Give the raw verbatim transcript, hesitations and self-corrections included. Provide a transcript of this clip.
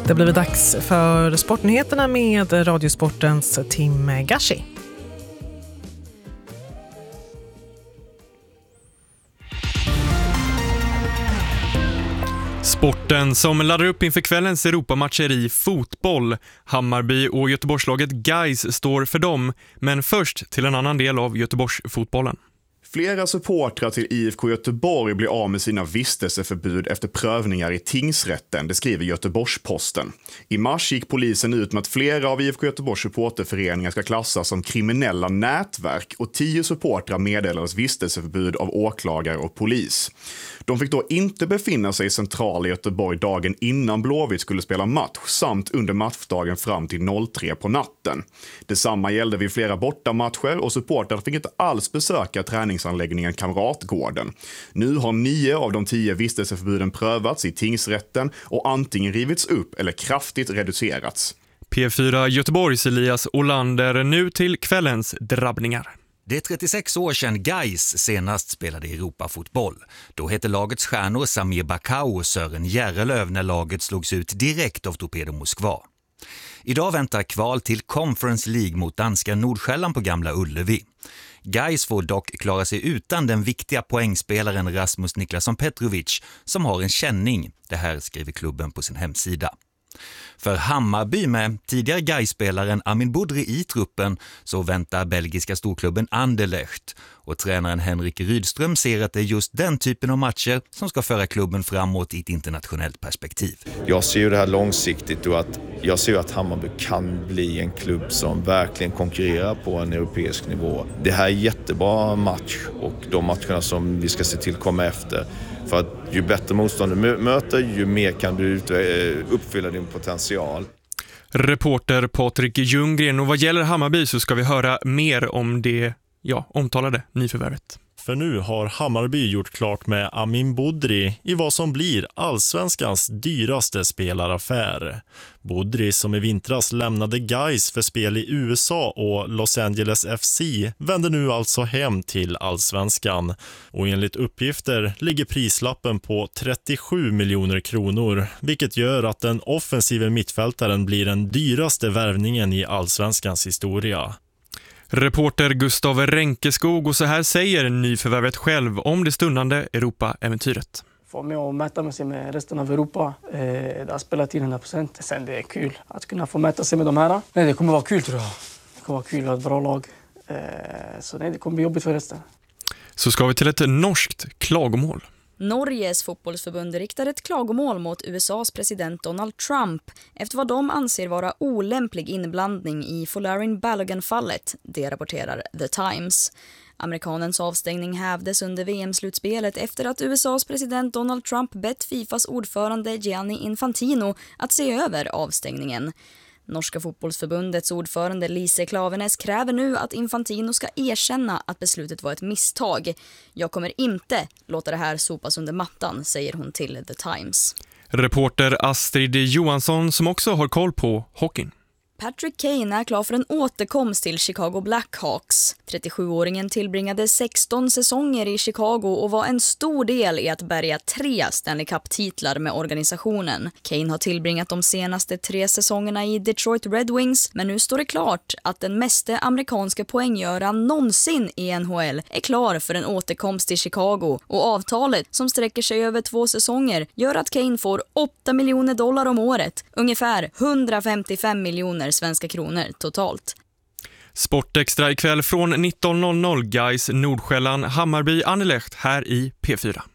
Det har blivit dags för sportnyheterna med Radiosportens Tim Gashi. Sporten som laddar upp inför kvällens Europamatcher i fotboll. Hammarby och Göteborgslaget Gais står för dem, men först till en annan del av Göteborgsfotbollen. Flera supportrar till I F K Göteborg blir av med sina vistelseförbud efter prövningar i tingsrätten, det skriver Göteborgs-Posten. I mars gick polisen ut med att flera av I F K Göteborgs supporterföreningar ska klassas som kriminella nätverk och tio supportrar meddelades vistelseförbud av åklagare och polis. De fick då inte befinna sig i centrala Göteborg dagen innan Blåvitt skulle spela match samt under matchdagen fram till tre på natten. Detsamma gällde vid flera bortamatcher och supportrar fick inte alls besöka träningsanläggningen Kamratgården. Nu har nio av de tio vistelseförbuden prövats i tingsrätten och antingen rivits upp eller kraftigt reducerats. P fyra Göteborgs Elias Olander, nu till kvällens drabbningar. Det är trettiosex år sedan Gais senast spelade Europafotboll. Då hette lagets stjärnor Samir Bakao och Sören Järrelöv när laget slogs ut direkt av Torpedo Moskva. Idag väntar kval till Conference League mot danska Nordsjälland på Gamla Ullevi. Gais får dock klara sig utan den viktiga poängspelaren Rasmus Niklasson Petrovic som har en känning. Det här skriver klubben på sin hemsida. För Hammarby med tidigare Gais-spelaren Amin Budri i truppen så väntar belgiska storklubben Anderlecht och tränaren Henrik Rydström ser att det är just den typen av matcher som ska föra klubben framåt i ett internationellt perspektiv. Jag ser ju det här långsiktigt och att jag ser att Hammarby kan bli en klubb som verkligen konkurrerar på en europeisk nivå. Det här är en jättebra match och de matcherna som vi ska se till komma efter. För att ju bättre motstånd du möter, ju mer kan du uppfylla din potential. Reporter Patrik Ljunggren, och vad gäller Hammarby så ska vi höra mer om det ja, omtalade nyförvärvet. För nu har Hammarby gjort klart med Amin Budri i vad som blir allsvenskans dyraste spelaraffär. Budri som i vintras lämnade Gais för spel i U S A och Los Angeles F C vänder nu alltså hem till allsvenskan. Och enligt uppgifter ligger prislappen på trettiosju miljoner kronor, vilket gör att den offensiva mittfältaren blir den dyraste värvningen i allsvenskans historia. Reporter Gustav Ränkeskog, och så här säger nyförvärvet själv om det stundande Europa-äventyret. Få med och mäta med sig med resten av Europa. Eh, det har spelat till hundra procent. Sen det är kul att kunna få mäta sig med de här. Nej, det kommer vara kul tror jag. Det kommer vara kul att ha ett bra lag. Eh, så nej, det kommer bli jobbigt för resten. Så ska vi till ett norskt klagomål. Norges fotbollsförbund riktar ett klagomål mot U S A:s president Donald Trump efter vad de anser vara olämplig inblandning i Folarin Balogun-fallet, det rapporterar The Times. Amerikanens avstängning hävdes under V M-slutspelet efter att U S A:s president Donald Trump bett Fifas ordförande Gianni Infantino att se över avstängningen. Norska fotbollsförbundets ordförande Lise Klaveness kräver nu att Infantino ska erkänna att beslutet var ett misstag. Jag kommer inte låta det här sopas under mattan, säger hon till The Times. Reporter Astrid Johansson som också har koll på hockeyn. Patrick Kane är klar för en återkomst till Chicago Blackhawks. trettiosjuåringen tillbringade sexton säsonger i Chicago och var en stor del i att bärga tre Stanley Cup-titlar med organisationen. Kane har tillbringat de senaste tre säsongerna i Detroit Red Wings, men nu står det klart att den meste amerikanska poänggöraren någonsin i N H L är klar för en återkomst till Chicago, och avtalet som sträcker sig över två säsonger gör att Kane får åtta miljoner dollar om året, ungefär hundrafemtiofem miljoner svenska kronor totalt. Sportextra ikväll från nitton noll noll, Gais Nordsjälland, Hammarby, Anderlecht här i P fyra.